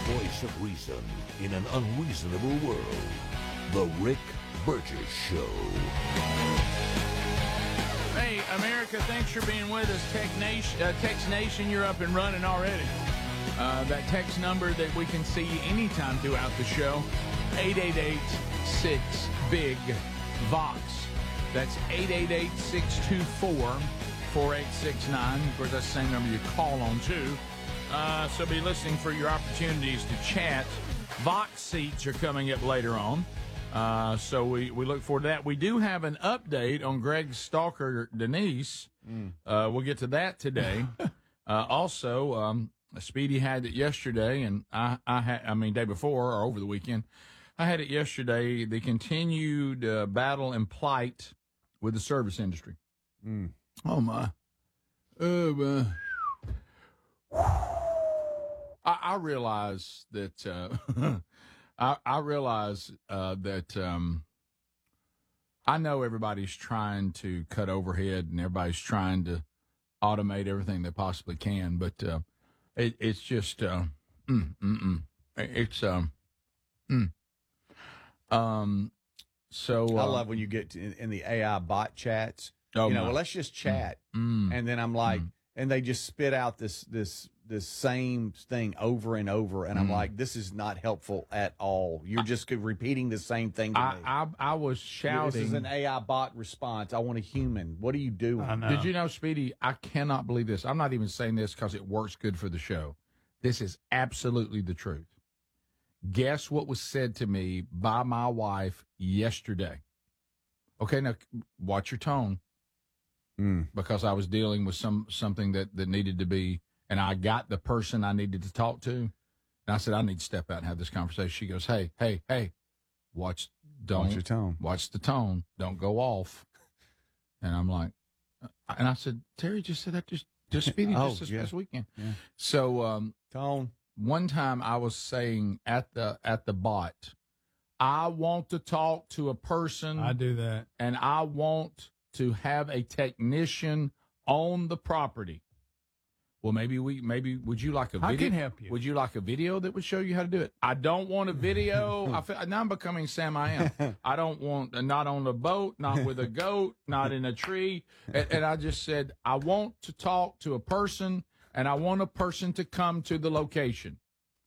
voice of reason in an unreasonable world. The Rick Burgess Show. Hey, America, thanks for being with us. Text Nation, you're up and running already. That text number that we can see anytime throughout the show, 888-6-BIG-VOX. That's 888-624-4869. Of course, that's the same number you call on, too. So be listening for your opportunities to chat. Vox seats are coming up later on. So we look forward to that. We do have an update on Greg's stalker, Denise. We'll get to that today. Also, Speedy had it yesterday, and day before or over the weekend. I had it yesterday, the continued battle and plight with the service industry. Oh, my. I realize that I realize that I know everybody's trying to cut overhead and everybody's trying to automate everything they possibly can, but it's just So I love when you get in the AI bot chats. Oh, well, let's just chat, and then I'm like, and they just spit out this same thing over and over, and I'm like, this is not helpful at all. You're just repeating the same thing to me. I was shouting. This is an AI bot response. I want a human. What are you doing? Did you know, Speedy? I cannot believe this. I'm not even saying this because it works good for the show. This is absolutely the truth. Guess what was said to me by my wife yesterday? Okay, now watch your tone, because I was dealing with something that needed to be, and I got the person I needed to talk to, and I said I need to step out and have this conversation. She goes, "Hey, watch your tone. Watch the tone. Don't go off." And I'm like, and I said, Terry just said that just Speedy this past weekend. Yeah. So tone. One time I was saying at the bot, I want to talk to a person. I do that. And I want to have a technician on the property. Well, maybe would you like a video? I can help you. Would you like a video that would show you how to do it? I don't want a video. Now I'm becoming Sam I Am. I don't want, not on a boat, not with a goat, not in a tree. And I just said, I want to talk to a person, and I want a person to come to the location.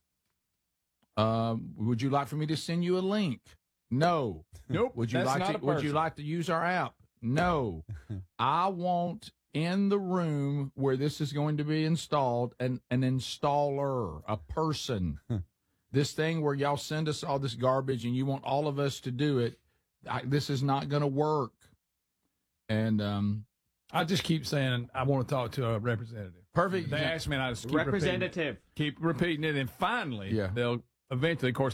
Would you like for me to send you a link? No. Nope. Would you like to use our app? No. I want in the room where this is going to be installed an installer, a person. This thing where y'all send us all this garbage and you want all of us to do it. This is not going to work. And I just keep saying I want to talk to a representative. Perfect. They ask me, and I just keep representative. Keep repeating it, and finally, Yeah. they'll eventually, of course.